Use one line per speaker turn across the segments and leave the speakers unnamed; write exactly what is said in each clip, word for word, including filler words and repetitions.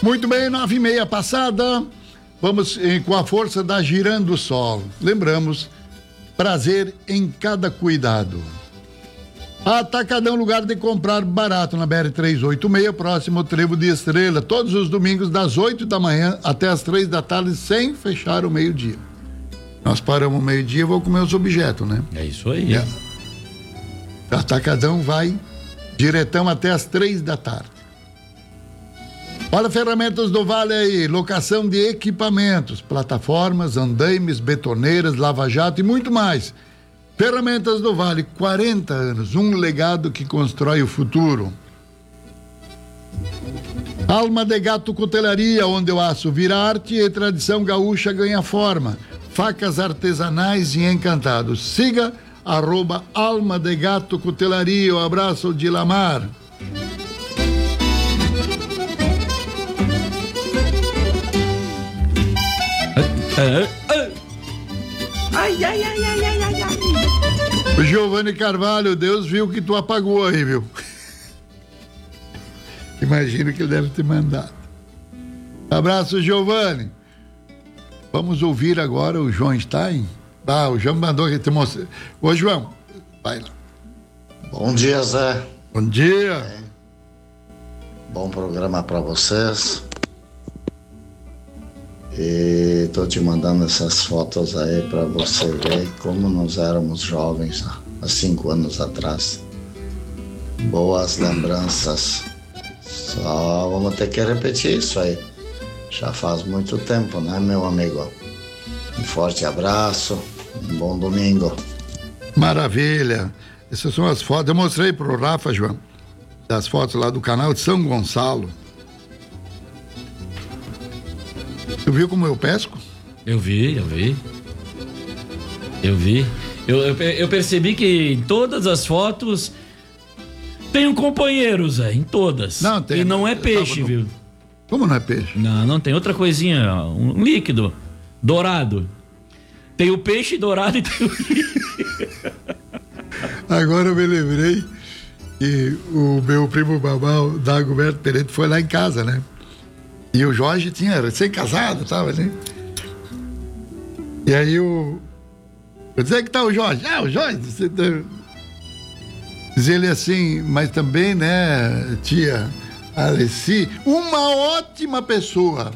Muito bem, nove e meia passada, vamos eh, com a força da Girando Sol. Lembramos, prazer em cada cuidado. Atacadão, lugar de comprar barato na B R trezentos e oitenta e seis, próximo ao Trevo de Estrela, todos os domingos das oito da manhã até as três da tarde, sem fechar o meio-dia. Nós paramos o meio-dia e vamos comer os objetos, né?
É isso aí.
É. Atacadão vai diretão até as três da tarde. Olha, Ferramentas do Vale aí, locação de equipamentos, plataformas, andaimes, betoneiras, lava-jato e muito mais. Ferramentas do Vale, quarenta anos, um legado que constrói o futuro. Alma de Gato Cutelaria, onde o aço vira arte e tradição gaúcha ganha forma. Facas artesanais e encantados. Siga arroba Alma de Gato Cutelaria. Um abraço de Lamar.
Ai, ai, ai, ai, ai, ai, ai.
O Giovanni Carvalho, Deus viu que tu apagou aí, viu? Imagino que ele deve ter mandado. Abraço, Giovanni. Vamos ouvir agora o João Stein. Ah, o João mandou que te mostrou. Ô, João, vai lá.
Bom dia, Zé.
Bom dia.
É. Bom programa para vocês. E tô te mandando essas fotos aí para você ver como nós éramos jovens há cinco anos atrás. Boas lembranças. Só vamos ter que repetir isso aí. Já faz muito tempo, né, meu amigo? Um forte abraço, um bom domingo.
Maravilha. Essas são as fotos. Eu mostrei pro Rafa, João, das fotos lá do canal de São Gonçalo. Tu viu como eu pesco?
Eu vi, eu vi. Eu vi. Eu, eu, eu percebi que em todas as fotos tem um companheiro, Zé, em todas.
Não, tem.
E não é peixe,
no...
viu?
Como não é peixe?
Não, não tem. Outra coisinha, um líquido, dourado. Tem o peixe dourado e tem o líquido.
Agora eu me lembrei que o meu primo Babal, Dagoberto Pereira, foi lá em casa, né? E o Jorge tinha recém-casado, tava assim. E aí o... Eu disse, é que tá o Jorge? Ah, o Jorge... Você tá... Diz ele assim, mas também, né, tia Alessi, uma ótima pessoa.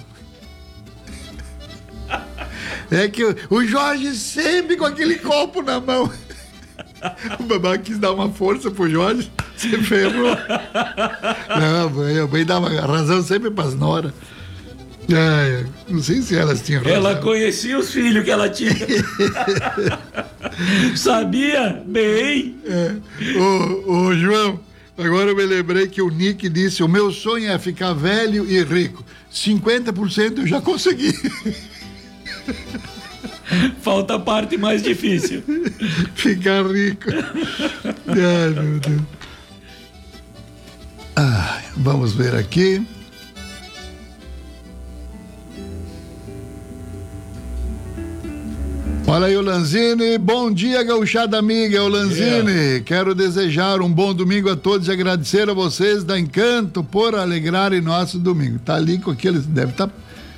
É que o, o Jorge sempre com aquele copo na mão. O babá quis dar uma força pro Jorge, você ferrou. Não, mãe, a mãe dava razão sempre pras noras. É, não sei se elas tinham razão.
Ela conhecia os filhos que ela tinha. Sabia bem.
É. Ô, ô, João, agora eu me lembrei que o Nick disse, o meu sonho é ficar velho e rico. cinquenta por cento eu já consegui.
Falta a parte mais difícil.
Ficar rico. Ai, meu Deus. Ah, vamos ver aqui. Olha aí o Lanzini, bom dia, gauchada amiga, é o Lanzini. Yeah. Quero desejar um bom domingo a todos e agradecer a vocês da Encanto por alegrarem nosso domingo. Tá ali com aqueles, deve estar... Tá...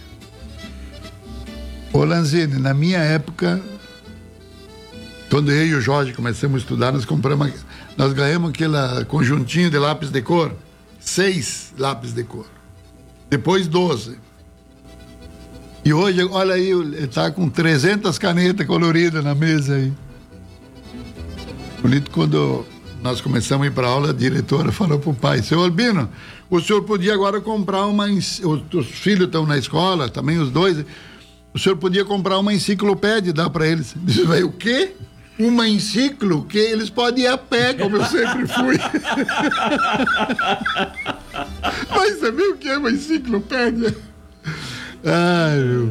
Ô Lanzini, na minha época, quando eu e o Jorge começamos a estudar, nós compramos, nós ganhamos aquele conjuntinho de lápis de cor, seis lápis de cor, depois doze. E hoje, olha aí, ele tá com trezentas canetas coloridas na mesa aí. Bonito, quando nós começamos a ir para aula, a diretora falou pro pai, seu Albino, o senhor podia agora comprar uma, os, os filhos estão na escola, também os dois, o senhor podia comprar uma enciclopédia e dar para eles. Disse, vai, o quê? Uma enciclo? Que eles podem ir a pé, como eu sempre fui. Mas você viu o que é uma enciclopédia? Ai, meu.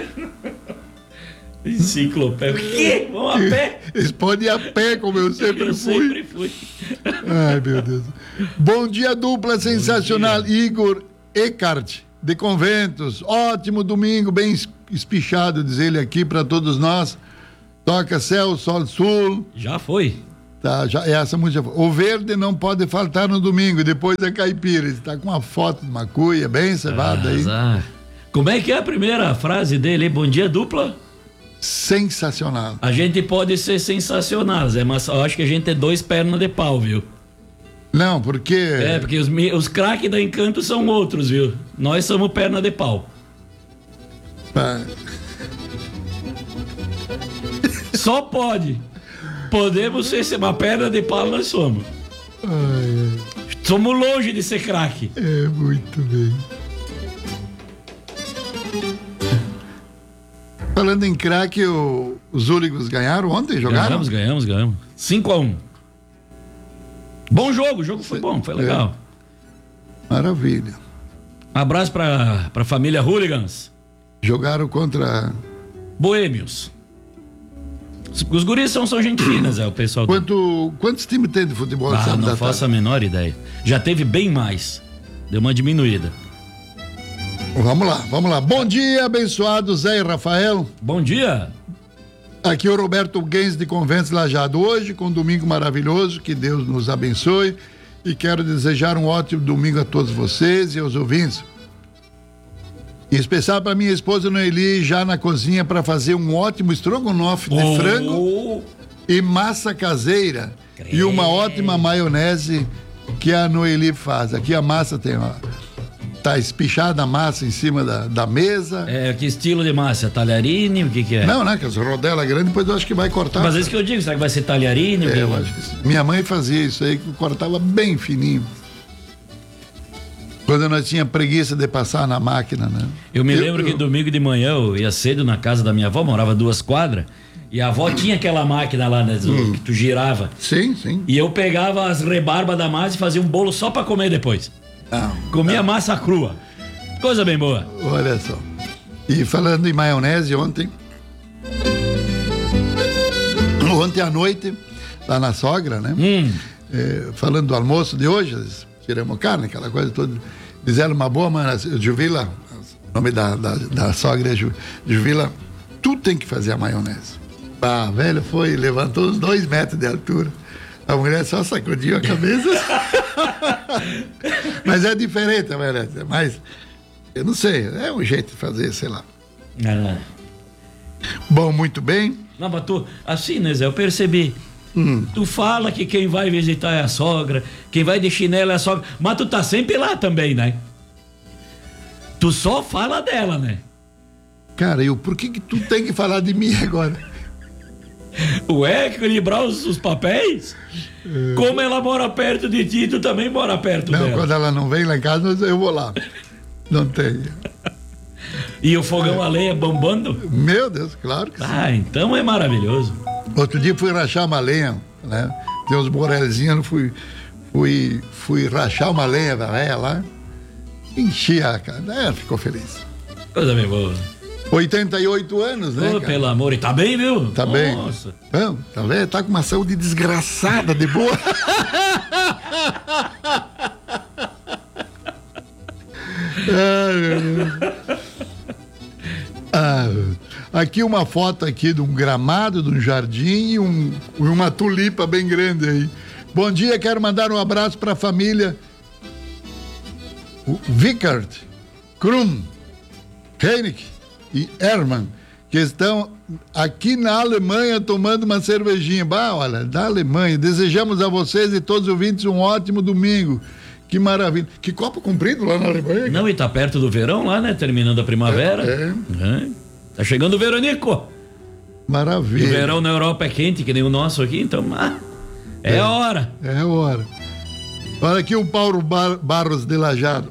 Enciclopédia. O quê? Vamos a pé?
Eles podem ir a pé, como eu sempre
eu
fui.
sempre fui.
Ai, meu Deus. Bom dia, dupla sensacional. Dia. Igor Eckart, de Conventos. Ótimo domingo, bem espichado, diz ele aqui para todos nós. Toca céu, sol, sul.
Já foi.
Tá, já, essa música. O verde não pode faltar no domingo, depois é caipira. Está com uma foto de uma cuia bem cevada aí.
Ah, como é que é a primeira frase dele? Bom dia, dupla?
Sensacional.
A gente pode ser sensacional, Zé, mas eu acho que a gente é dois pernas de pau, viu?
Não, porque...
É, porque os, os craques da Encanto são outros, viu? Nós somos perna de pau.
Ah,
Só pode. Podemos ser uma perna de pau, nós somos.
ai,
Somos longe de ser craque.
é muito bem. Falando em craque, o- os Úligos ganharam ontem? Jogaram?
Ganhamos, ganhamos, ganhamos. cinco a um. Bom jogo, o jogo foi bom, foi legal.
Maravilha.
Abraço pra, pra família Hooligans.
Jogaram contra...
Boêmios. Os, os guris são, são gente fina, Zé, o pessoal. do-
Quanto, quantos times tem de futebol?
Ah,
sábado
não
da
faço a
tarde?
menor ideia. Já teve bem mais. Deu uma diminuída.
Vamos lá, vamos lá. Bom dia, abençoado Zé e Rafael.
Bom dia.
Aqui é o Roberto Gens de Conventos Lajado. Hoje, com um domingo maravilhoso, que Deus nos abençoe. E quero desejar um ótimo domingo a todos vocês e aos ouvintes. Em especial para minha esposa Noeli, já na cozinha para fazer um ótimo estrogonofe de
Oh,
frango e massa caseira. E uma ótima maionese que a Noeli faz. Aqui a massa tem, ó, tá espichada a massa em cima da, da mesa.
É, que estilo de massa? Talharine? O que que é?
Não, né? Que as rodelas grandes, depois eu acho que vai cortar.
Mas é isso que eu digo, será que vai ser talharine? O que
É, eu
que é?
acho que sim. Minha mãe fazia isso aí, que cortava bem fininho. Quando nós tinha preguiça de passar na máquina, né?
Eu me lembro
eu-
que domingo de manhã eu ia cedo na casa da minha avó, morava duas quadras, e a avó tinha aquela máquina lá, né,
Hum.
que tu girava.
Sim, sim.
E eu pegava as rebarbas da massa e fazia um bolo só pra comer depois.
Não,
Comia massa crua. Coisa bem boa.
olha só. E falando em maionese, ontem. Ontem à noite, lá na sogra, né?
Hum.
É, falando do almoço de hoje, tiramos carne, aquela coisa toda. Fizeram uma boa maionese. Juvila, o nome da, da, da sogra é Ju, Juvila, tu tem que fazer a maionese. Ah, velho, foi, levantou uns dois metros de altura. A mulher só sacudiu a cabeça. Mas é diferente a maionese, é mais, eu não sei, é um jeito de fazer, sei lá.
Ah.
Bom, muito bem.
Não, mas tu, assim, né, Zé, eu percebi.
Hum.
Tu fala que quem vai visitar é a sogra, quem vai de chinelo é a sogra, mas tu tá sempre lá também, né? Tu só fala dela, né?
Cara, eu, por que que tu tem que falar de mim agora?
Ué, equilibrar os, os papéis? Como ela mora perto de ti, tu também mora perto
Não,
dela.
quando ela não vem lá em casa, eu vou lá. Não tem.
E o fogão a lenha bombando?
Meu Deus, claro que sim.
Ah, então é maravilhoso.
Outro dia fui rachar uma lenha, né? Tem uns borelzinhos, fui, fui, fui rachar uma lenha da véia lá. Enchi a cara. É, ficou feliz.
Coisa bem boa.
oitenta e oito anos, né?
Ô,
cara?
pelo amor, e tá bem, viu?
Tá bem.
Nossa.
Não, tá vendo? Tá com uma saúde desgraçada de boa. Ai, meu Deus. Ah, aqui uma foto aqui de um gramado, de um jardim e um, e uma tulipa bem grande aí. Bom dia, quero mandar um abraço para a família Vickert, Krum, Heinrich e Hermann, que estão aqui na Alemanha tomando uma cervejinha. Bah, olha, da Alemanha. Desejamos a vocês e todos os ouvintes um ótimo domingo. Que maravilha. Que copo comprido lá na Alemanha.
Não, e tá perto do verão lá, né? Terminando a primavera.
É,
É. Tá chegando o veranico. E
Maravilha.
o verão na Europa é quente, que nem o nosso aqui, então ah, é,
É.
a hora.
É a hora. Olha aqui o Paulo Bar- Barros de Lajado.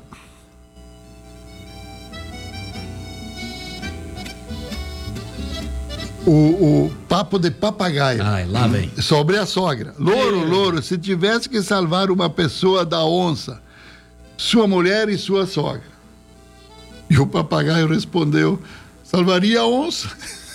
O, o papo de papagaio.
Ai, lá vem.
Sobre a sogra. Louro, louro, se tivesse que salvar uma pessoa da onça, sua mulher e sua sogra. E o papagaio respondeu: salvaria a onça.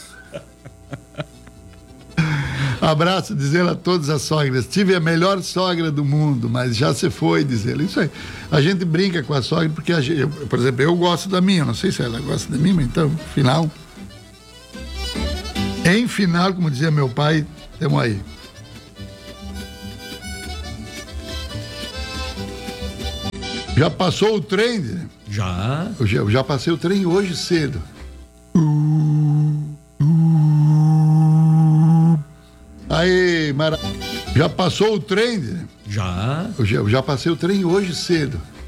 Abraço, diz ele, a todas as sogras. Tive a melhor sogra do mundo, mas já se foi, diz ele. Isso aí. A gente brinca com a sogra, porque, a gente, eu, por exemplo, eu gosto da minha, não sei se ela gosta de mim, mas então, final. Em final, como dizia meu pai, temos aí. Já passou o trem? Né?
Já.
Eu já, eu já passei o trem hoje cedo. Aí, mara... Já passou o trem? Né?
Já.
Eu já, eu já passei o trem hoje cedo.